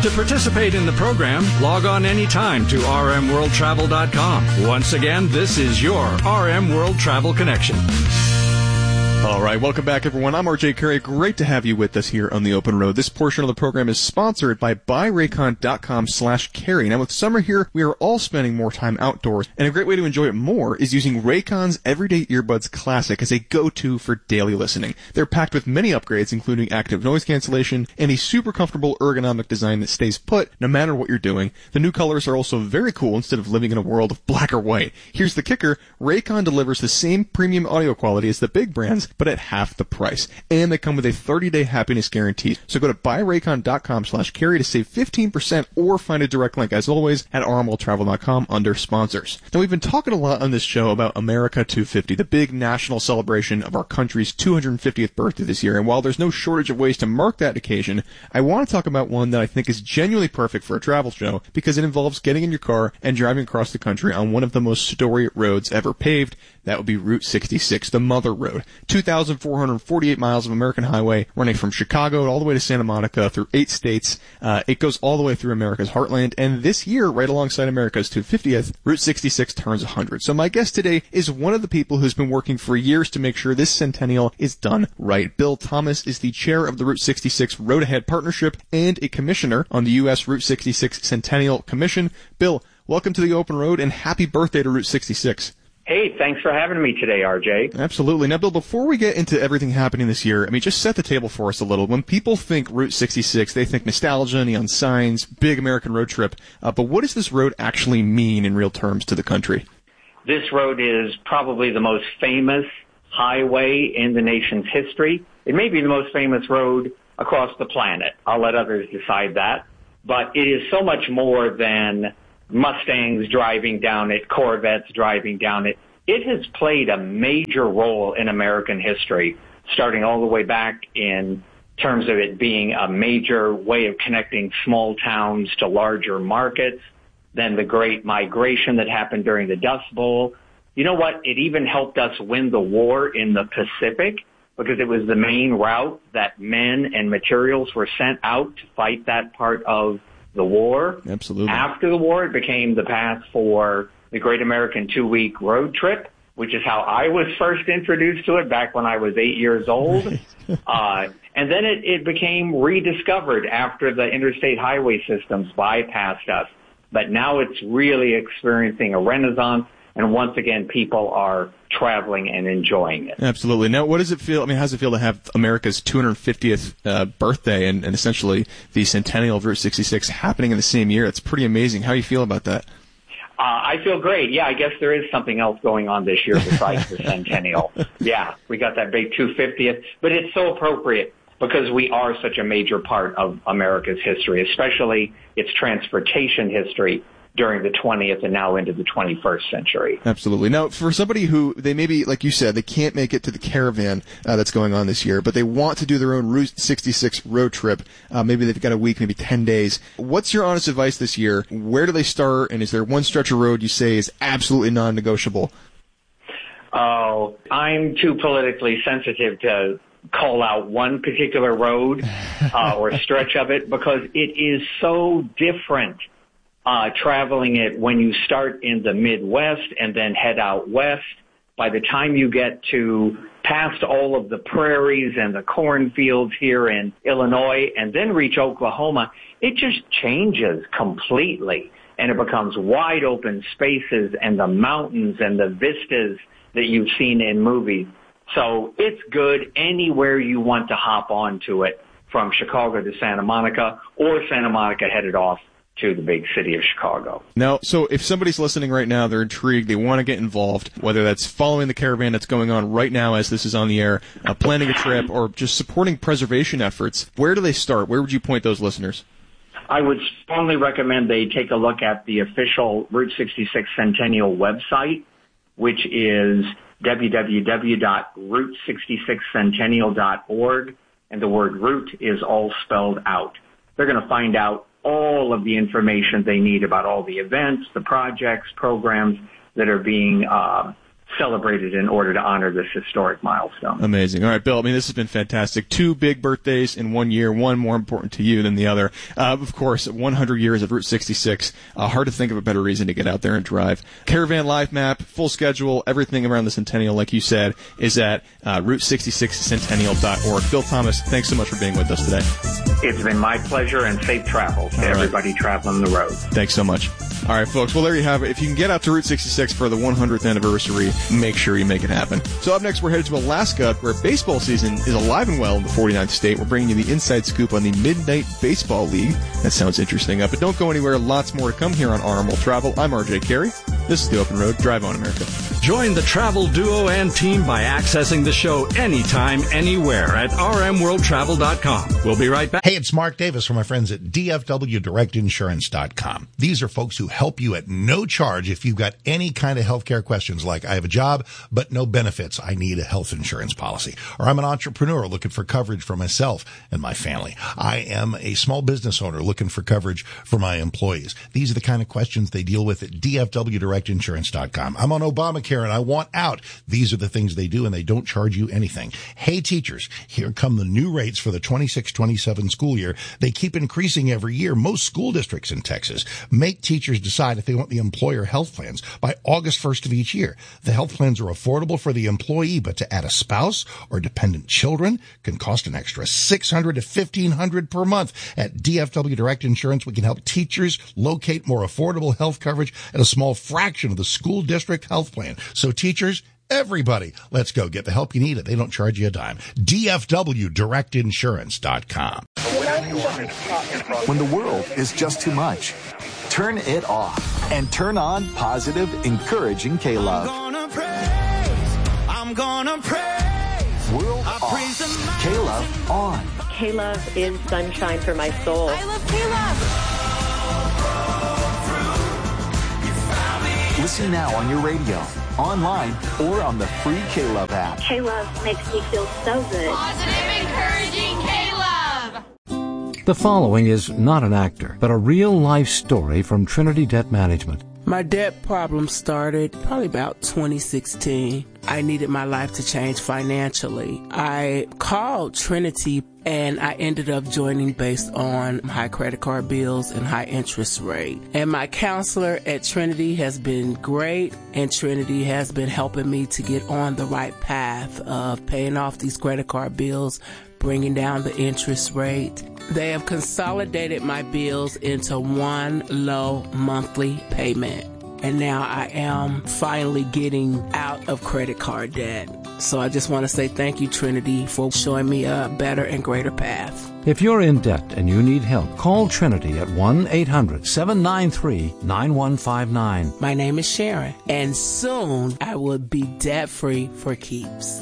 To participate in the program, log on anytime to rmworldtravel.com. Once again, this is your RM World Travel Connection. All right, welcome back, everyone. I'm RJ Carey. Great to have you with us here on The Open Road. This portion of the program is sponsored by buyraycon.com/carey. Now, with summer here, we are all spending more time outdoors, and a great way to enjoy it more is using Raycon's Everyday Earbuds Classic as a go-to for daily listening. They're packed with many upgrades, including active noise cancellation and a super comfortable ergonomic design that stays put no matter what you're doing. The new colors are also very cool instead of living in a world of black or white. Here's the kicker. Raycon delivers the same premium audio quality as the big brands, but at half the price. And they come with a 30-day happiness guarantee. So go to buyraycon.com/carey to save 15% or find a direct link, as always, at rmworldtravel.com under sponsors. Now, we've been talking a lot on this show about America 250, the big national celebration of our country's 250th birthday this year. And while there's no shortage of ways to mark that occasion, I want to talk about one that I think is genuinely perfect for a travel show because it involves getting in your car and driving across the country on one of the most storied roads ever paved. That would be Route 66, the Mother Road. 2,448 miles of American highway running from Chicago all the way to Santa Monica through 8 states. It goes all the way through America's heartland. And this year, right alongside America's 250th, Route 66 turns 100. So my guest today is one of the people who's been working for years to make sure this centennial is done right. Bill Thomas is the chair of the Route 66 Road Ahead Partnership and a commissioner on the U.S. Route 66 Centennial Commission. Bill, welcome to the Open Road and happy birthday to Route 66. Hey, thanks for having me today, RJ. Absolutely. Now, Bill, before we get into everything happening this year, just set the table for us a little. When people think Route 66, they think nostalgia, neon signs, big American road trip. But what does this road actually mean in real terms to the country? This road is probably the most famous highway in the nation's history. It may be the most famous road across the planet. I'll let others decide that. But it is so much more than Mustangs driving down it, Corvettes driving down it. It has played a major role in American history, starting all the way back in terms of it being a major way of connecting small towns to larger markets, then the Great Migration that happened during the Dust Bowl. You know what? It even helped us win the war in the Pacific because it was the main route that men and materials were sent out to fight that part of the war. Absolutely. After the war, it became the path for the Great American 2-Week Road Trip, which is how I was first introduced to it back when I was 8 years old. And then it became rediscovered after the interstate highway systems bypassed us. But now it's really experiencing a renaissance. And once again, people are traveling and enjoying it. Absolutely. Now, what does it feel? How does it feel to have America's 250th birthday and essentially the centennial of Route 66 happening in the same year? It's pretty amazing. How do you feel about that? I feel great. Yeah, I guess there is something else going on this year besides the centennial. Yeah, we got that big 250th. But it's so appropriate because we are such a major part of America's history, especially its transportation history during the 20th and now into the 21st century. Absolutely. Now, for somebody who, they maybe, like you said, they can't make it to the caravan that's going on this year, but they want to do their own Route 66 road trip, maybe they've got a week, maybe 10 days. What's your honest advice this year? Where do they start, and is there one stretch of road you say is absolutely non-negotiable? Oh, I'm too politically sensitive to call out one particular road or stretch of it because it is so different. Traveling it when you start in the Midwest and then head out west. By the time you get to past all of the prairies and the cornfields here in Illinois and then reach Oklahoma, it just changes completely. And it becomes wide open spaces and the mountains and the vistas that you've seen in movies. So it's good anywhere you want to hop onto it, from Chicago to Santa Monica or Santa Monica headed off to the big city of Chicago. Now, so if somebody's listening right now, they're intrigued, they want to get involved, whether that's following the caravan that's going on right now as this is on the air, planning a trip, or just supporting preservation efforts, where do they start? Where would you point those listeners? I would strongly recommend they take a look at the official Route 66 Centennial website, which is www.route66centennial.org, and the word route is all spelled out. They're going to find out all of the information they need about all the events, the projects, programs that are being celebrated in order to honor this historic milestone. Amazing. All right, Bill, I mean, this has been fantastic. 2 big birthdays in 1 year, one more important to you than the other. Of course, 100 years of Route 66. Hard to think of a better reason to get out there and drive. Caravan Live Map, full schedule, everything around the Centennial, like you said, is at Route66Centennial.org. Bill Thomas, thanks so much for being with us today. It's been my pleasure, and safe travels to everybody traveling the road. Thanks so much. All right, folks. Well, there you have it. If you can get out to Route 66 for the 100th anniversary, make sure you make it happen. So up next, we're headed to Alaska, where baseball season is alive and well in the 49th state. We're bringing you the inside scoop on the Midnight Baseball League. That sounds interesting. But don't go anywhere. Lots more to come here on RM World Travel. I'm RJ Carey. This is The Open Road. Drive on, America. Join the travel duo and team by accessing the show anytime, anywhere at rmworldtravel.com. We'll be right back. Hey, it's Mark Davis from my friends at DFWDirectInsurance.com. These are folks who help you at no charge if you've got any kind of healthcare questions like, I have a job, but no benefits. I need a health insurance policy. Or I'm an entrepreneur looking for coverage for myself and my family. I am a small business owner looking for coverage for my employees. These are the kind of questions they deal with at DFWDirectInsurance.com. I'm on Obamacare and I want out. These are the things they do, and they don't charge you anything. Hey, teachers, here come the new rates for the 26-27 school year. They keep increasing every year. Most school districts in Texas make teachers decide if they want the employer health plans by August 1st of each year. The health plans are affordable for the employee, but to add a spouse or dependent children can cost an extra $600 to $1,500 per month. At DFW Direct Insurance, we can help teachers locate more affordable health coverage at a small fraction of the school district health plan. So teachers, everybody, let's go get the help you need. They don't charge you a dime. DFWDirectInsurance.com. When the world is just too much, turn it off and turn on positive, encouraging K-Love. I'm gonna praise. World off. K-Love on. K-Love is sunshine for my soul. I love K-Love. Listen now on your radio, online, or on the free K-Love app. K-Love makes me feel so good. Positive, encouraging K-Love. The following is not an actor, but a real-life story from Trinity Debt Management. My debt problem started probably about 2016. I needed my life to change financially. I called Trinity and I ended up joining based on high credit card bills and high interest rate. And my counselor at Trinity has been great, and Trinity has been helping me to get on the right path of paying off these credit card bills, bringing down the interest rate. They have consolidated my bills into one low monthly payment. And now I am finally getting out of credit card debt. So I just want to say thank you, Trinity, for showing me a better and greater path. If you're in debt and you need help, call Trinity at 1-800-793-9159. My name is Sharon, and soon I will be debt-free for keeps.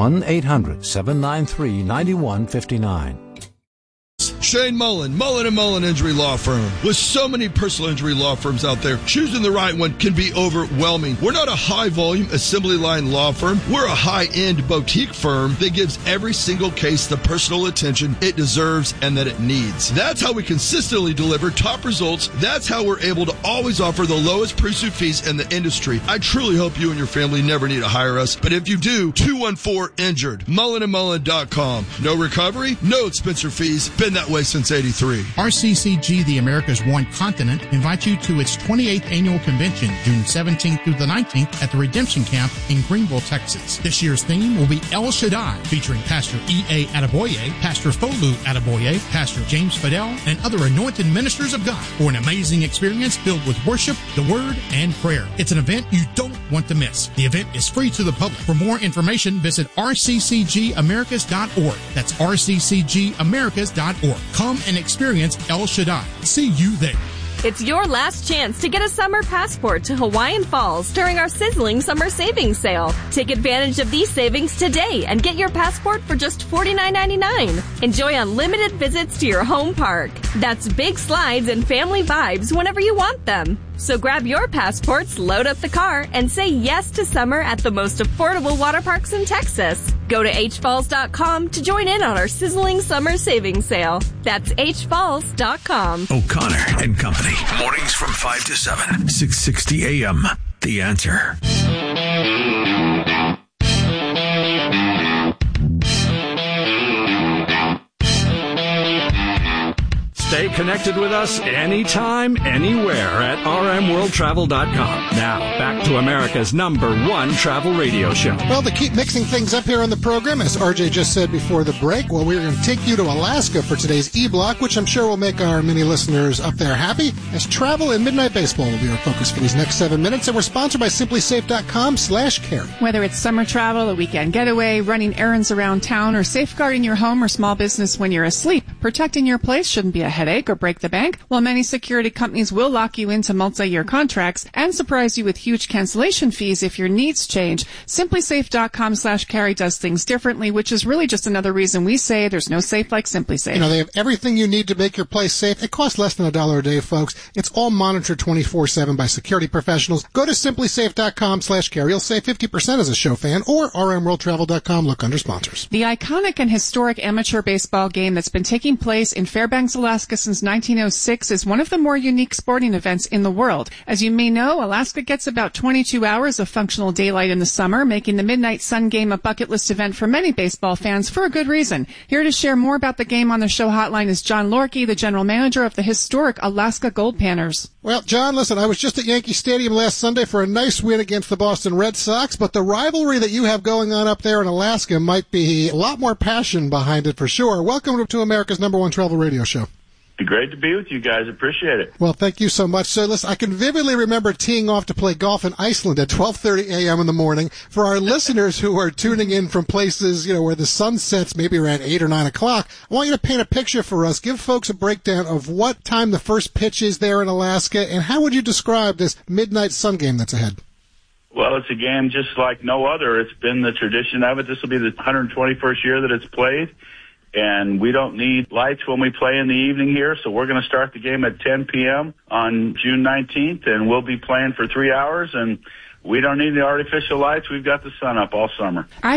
1-800-793-9159. Shane Mullen, Mullen & Mullen Injury Law Firm. With so many personal injury law firms out there, choosing the right one can be overwhelming. We're not a high-volume assembly line law firm. We're a high-end boutique firm that gives every single case the personal attention it deserves and that it needs. That's how we consistently deliver top results. That's how we're able to always offer the lowest pre-suit fees in the industry. I truly hope you and your family never need to hire us, but if you do, 214-INJURED, mullenandmullen.com. No recovery, no expense or fees. Been that way since 83. RCCG, the America's One Continent, invites you to its 28th annual convention, June 17th through the 19th at the Redemption Camp in Greenville, Texas. This year's theme will be El Shaddai, featuring Pastor E.A. Adeboye, Pastor Folu Adeboye, Pastor James Fidel, and other anointed ministers of God for an amazing experience filled with worship, the Word, and prayer. It's an event you don't want to miss. The event is free to the public. For more information, visit rccgamericas.org. That's rccgamericas.org. Come and experience El Shaddai. See you there. It's your last chance to get a summer passport to Hawaiian Falls during our sizzling summer savings sale. Take advantage of these savings today and get your passport for just $49.99. Enjoy unlimited visits to your home park. That's big slides and family vibes whenever you want them. So grab your passports, load up the car, and say yes to summer at the most affordable water parks in Texas. Go to hfalls.com to join in on our sizzling summer savings sale. That's hfalls.com. O'Connor and Company. Mornings from 5 to 7. 660 AM. The Answer. Stay connected with us anytime, anywhere at rmworldtravel.com. Now, back to America's #1 travel radio show. Well, to keep mixing things up here on the program, as RJ just said before the break, well, we're going to take you to Alaska for today's E-Block, which I'm sure will make our many listeners up there happy, as travel and midnight baseball will be our focus for these next 7 minutes, and we're sponsored by SimplySafe.com/carry. Whether it's summer travel, a weekend getaway, running errands around town, or safeguarding your home or small business when you're asleep, protecting your place shouldn't be a headache or break the bank. While many security companies will lock you into multi-year contracts and surprise you with huge cancellation fees if your needs change, SimplySafe.com/carry does things differently, which is really just another reason we say there's no safe like SimplySafe. You know, they have everything you need to make your place safe. It costs less than $1 a day, folks. It's all monitored 24/7 by security professionals. Go to SimplySafe.com/carry. You'll save 50% as a show fan, or rmworldtravel.com. Look under sponsors. The iconic and historic amateur baseball game that's been taking place in Fairbanks, Alaska since 1906 is one of the more unique sporting events in the world. As you may know, Alaska gets about 22 hours of functional daylight in the summer, making the Midnight Sun Game a bucket list event for many baseball fans for a good reason. Here to share more about the game on the show hotline is John Lorkey, the general manager of the historic Alaska Gold Panners. Well, John, listen, I was just at Yankee Stadium last Sunday for a nice win against the Boston Red Sox, but the rivalry that you have going on up there in Alaska might be a lot more passion behind it for sure. Welcome to America's #1 travel radio show. Great to be with you guys. Appreciate it. Well, thank you so much. So, listen, I can vividly remember teeing off to play golf in Iceland at 12:30 a.m. in the morning. For our listeners who are tuning in from places, you know, where the sun sets maybe around 8 or 9 o'clock, I want you to paint a picture for us. Give folks a breakdown of what time the first pitch is there in Alaska, and how would you describe this midnight sun game that's ahead? Well, it's a game just like no other. It's been the tradition of it. This will be the 121st year that it's played. And we don't need lights when we play in the evening here, so we're going to start the game at 10 p.m. on June 19th, and we'll be playing for 3 hours, and we don't need the artificial lights. We've got the sun up all summer.